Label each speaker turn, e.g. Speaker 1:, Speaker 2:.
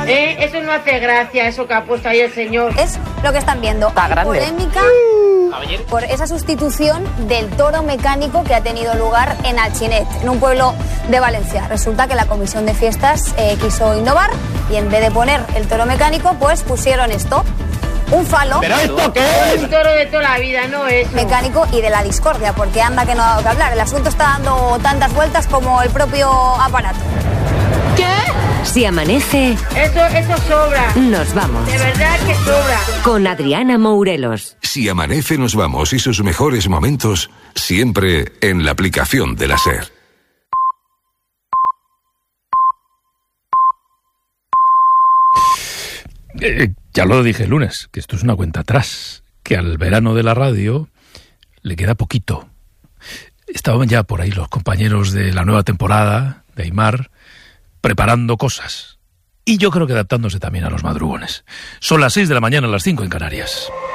Speaker 1: Eso no hace gracia, eso que ha puesto ahí el señor.
Speaker 2: Es lo que están viendo.
Speaker 3: Está grande.
Speaker 2: Polémica por esa sustitución del toro mecánico que ha tenido lugar en Alginet, en un pueblo de Valencia. Resulta que la comisión de fiestas quiso innovar y en vez de poner el toro mecánico, pues pusieron esto. Un falo.
Speaker 4: ¿Pero esto qué es?
Speaker 1: Un toro de toda la vida, no es
Speaker 2: Mecánico y de la discordia, porque anda que no ha dado que hablar. El asunto está dando tantas vueltas como el propio aparato.
Speaker 1: ¿Qué?
Speaker 5: Si amanece,
Speaker 1: Eso sobra.
Speaker 5: nos vamos.
Speaker 1: De verdad que sobra.
Speaker 5: Con Adriana Mourelos.
Speaker 6: Si amanece, nos vamos y sus mejores momentos siempre en la aplicación de la SER.
Speaker 7: Ya lo dije el lunes, que esto es una cuenta atrás, que al verano de la radio le queda poquito. Estaban ya por ahí los compañeros de la nueva temporada de Aimar preparando cosas. Y yo creo que adaptándose también a los madrugones. Son las 6 de la mañana, las 5 en Canarias.